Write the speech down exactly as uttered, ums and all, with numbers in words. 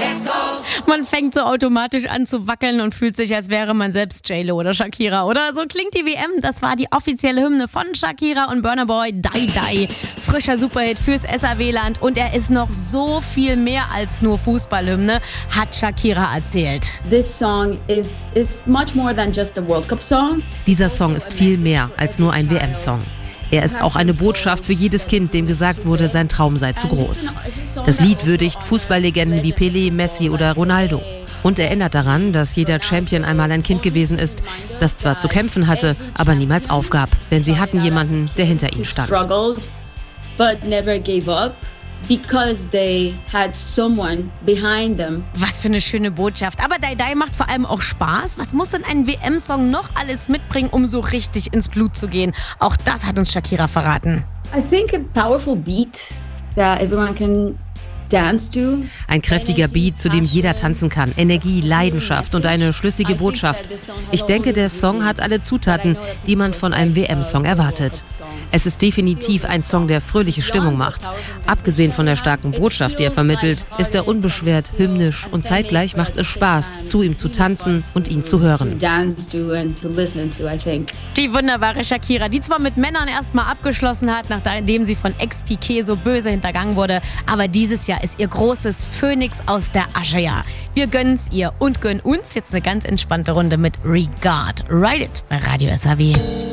Man fängt so automatisch an zu wackeln und fühlt sich, als wäre man selbst J-Lo oder Shakira. Oder so klingt die W M. Das war die offizielle Hymne von Shakira und Burna Boy, Die Die. Frischer Superhit fürs S A W-Land. Und er ist noch so viel mehr als nur Fußballhymne, hat Shakira erzählt. This song is, is much more than just a World Cup song. Dieser Song ist viel mehr als nur ein W M-Song. Er ist auch eine Botschaft für jedes Kind, dem gesagt wurde, sein Traum sei zu groß. Das Lied würdigt Fußballlegenden wie Pelé, Messi oder Ronaldo. Und erinnert daran, dass jeder Champion einmal ein Kind gewesen ist, das zwar zu kämpfen hatte, aber niemals aufgab. Denn sie hatten jemanden, der hinter ihnen stand. But never gave up because they had someone behind them. Was für eine schöne Botschaft. Aber Die Die macht vor allem auch Spaß. Was muss denn ein W M-Song noch alles mitbringen, um so richtig ins Blut zu gehen? Auch das hat uns Shakira verraten. I think a powerful beat that everyone can dance to. Ein kräftiger Beat, zu dem jeder tanzen kann. Energie, Leidenschaft und eine schlüssige Botschaft. Ich denke, der Song hat alle Zutaten, die man von einem W M-Song erwartet. Es ist definitiv ein Song, der fröhliche Stimmung macht. Abgesehen von der starken Botschaft, die er vermittelt, ist er unbeschwert, hymnisch und zeitgleich macht es Spaß, zu ihm zu tanzen und ihn zu hören. Die wunderbare Shakira, die zwar mit Männern erstmal abgeschlossen hat, nachdem sie von Ex-Piqué so böse hintergangen wurde, aber dieses Jahr ist ihr großes Phönix aus der Asche-Jahr. Wir gönnen's ihr und gönnen uns jetzt eine ganz entspannte Runde mit Regard. Ride it bei Radio S A W.